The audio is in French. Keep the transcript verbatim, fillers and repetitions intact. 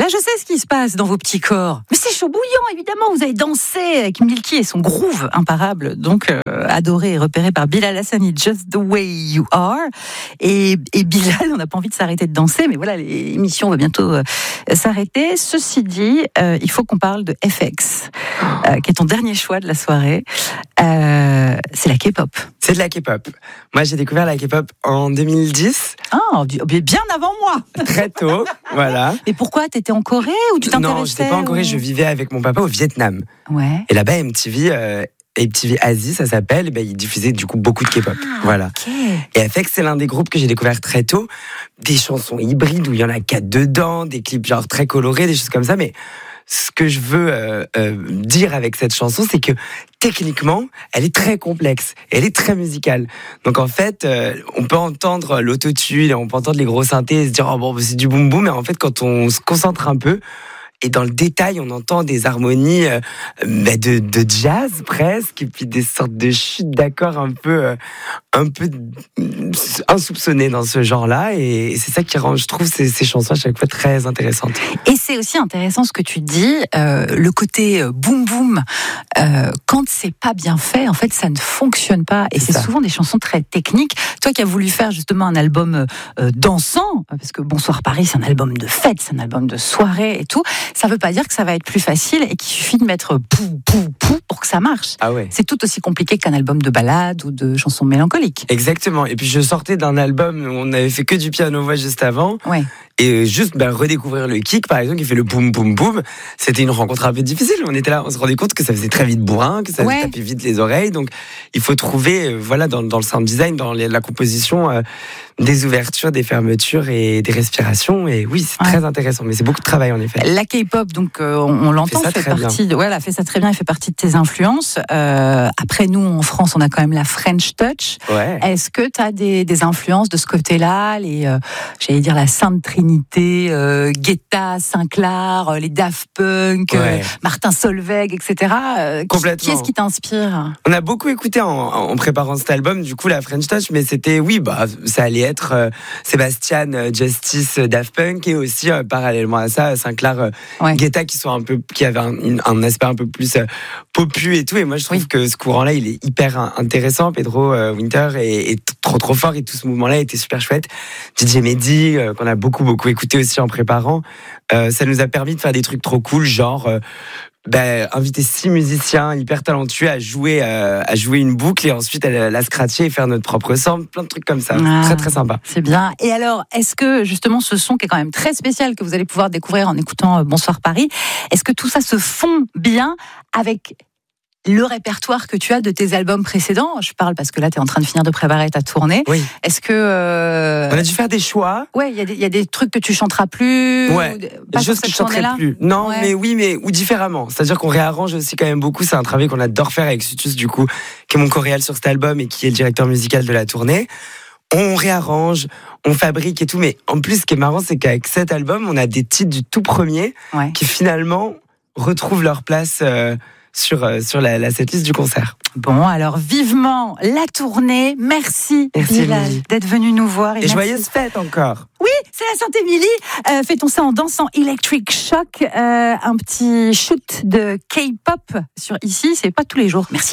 Là, je sais ce qui se passe dans vos petits corps. Mais c'est chaud bouillant, évidemment. Vous avez dansé avec Milky et son groove imparable, donc euh, adoré et repéré par Bilal Hassani, Just the Way You Are. Et, et Bilal, on n'a pas envie de s'arrêter de danser, mais voilà, l'émission va bientôt euh, s'arrêter. Ceci dit, euh, il faut qu'on parle de F X, euh, qui est ton dernier choix de la soirée. Euh, c'est la K-pop. C'est de la K-pop. Moi, j'ai découvert la K-pop en deux mille dix. Ah, bien avant moi. Très tôt, voilà. Mais pourquoi? T'étais en Corée ou tu t'intéressais? Non, j'étais pas en Corée, ou... je vivais avec mon papa au Vietnam. Ouais. Et là-bas, M T V, euh, M T V Asie, ça s'appelle, ben, ils diffusaient du coup beaucoup de K-pop. Ah, voilà. Okay. Et F X, c'est l'un des groupes que j'ai découvert très tôt. Des chansons hybrides où il y en a quatre dedans, des clips genre très colorés, des choses comme ça, mais ce que je veux euh, euh, dire avec cette chanson, c'est que techniquement, elle est très complexe, elle est très musicale. Donc en fait, euh, on peut entendre l'autotune, on peut entendre les gros synthés et se dire oh bon, c'est du boom boom, mais en fait, quand on se concentre un peu, et dans le détail, on entend des harmonies euh, de, de jazz presque, et puis des sortes de chutes d'accords un peu, euh, un peu insoupçonnées dans ce genre-là. Et c'est ça qui rend, je trouve, ces, ces chansons à chaque fois très intéressantes. Et c'est aussi intéressant ce que tu dis, euh, le côté boom boom. Euh, quand c'est pas bien fait, en fait, ça ne fonctionne pas. Et c'est, c'est souvent des chansons très techniques. Toi qui as voulu faire justement un album euh, dansant, parce que Bonsoir Paris, c'est un album de fête, c'est un album de soirée et tout. Ça veut pas dire que ça va être plus facile et qu'il suffit de mettre pou, pou, pou pour que ça marche. Ah ouais. C'est tout aussi compliqué qu'un album de ballade ou de chansons mélancoliques. Exactement. Et puis je sortais d'un album où on avait fait que du piano-voix juste avant. Ouais. Et juste ben, redécouvrir le kick, par exemple, qui fait le boum boum boum, c'était une rencontre un peu difficile. On était là, on se rendait compte que ça faisait très vite bourrin, que ça ouais. tapait vite les oreilles. Donc il faut trouver, euh, voilà, dans, dans le sound design, dans les, la composition, euh, des ouvertures, des fermetures et des respirations. Et oui, c'est ouais. très intéressant, mais c'est beaucoup de travail en effet. La K-pop, donc euh, on, on l'entend, fait, fait partie. De, ouais, elle a fait ça très bien, elle fait partie de tes influences. Euh, après nous, en France, on a quand même la French Touch. Ouais. Est-ce que tu as des, des influences de ce côté-là, les, euh, j'allais dire la Sainte Trinité, euh, Guetta, Sinclair, euh, les Daft Punk, ouais. euh, Martin Solveig, et cetera. Euh, Complètement. Qui, qui est-ce qui t'inspire? On a beaucoup écouté en, en préparant cet album, du coup, la French Touch, mais c'était, oui, bah, ça allait être euh, Sébastien, euh, Justice, euh, Daft Punk, et aussi, euh, parallèlement à ça, Sinclair, euh, ouais. Guetta, qui sont un peu, qui avait un, un aspect un peu plus euh, popu et tout. Et moi, je trouve oui. que ce courant-là, il est hyper intéressant. Pedro euh, Winter est, est trop, trop fort, et tout ce mouvement-là était super chouette. D J Mehdi, euh, qu'on a beaucoup, beaucoup écouté aussi en préparant. Euh, ça nous a permis de faire des trucs trop cool, genre euh, bah, inviter six musiciens hyper talentueux à jouer, euh, à jouer une boucle et ensuite à la scratcher et faire notre propre sample, plein de trucs comme ça. Ah, très très sympa. C'est bien. Et alors, est-ce que justement ce son qui est quand même très spécial que vous allez pouvoir découvrir en écoutant Bonsoir Paris, est-ce que tout ça se fond bien avec le répertoire que tu as de tes albums précédents? Je parle parce que là, tu es en train de finir de préparer ta tournée. Oui. Est-ce que... Euh... On a dû faire des choix. Ouais, il y, y a des trucs que tu chanteras plus. Ouais, des choses que je chanterai plus. Non, ouais. mais oui, mais ou différemment. C'est-à-dire qu'on réarrange aussi quand même beaucoup. C'est un travail qu'on adore faire avec Sutus, du coup, qui est mon choréal sur cet album et qui est le directeur musical de la tournée. On réarrange, on fabrique et tout. Mais en plus, ce qui est marrant, c'est qu'avec cet album, on a des titres du tout premier ouais. qui finalement retrouvent leur place... Euh, sur, euh, sur la, la setlist du concert. Bon, alors vivement la tournée. Merci, merci Bilal, d'être venu nous voir. Et, et joyeuse fête encore. Oui, c'est la Sainte-Émilie. Euh, fêtons ça en dansant Electric Shock. Euh, un petit shoot de K-pop sur ici. C'est pas tous les jours. Merci.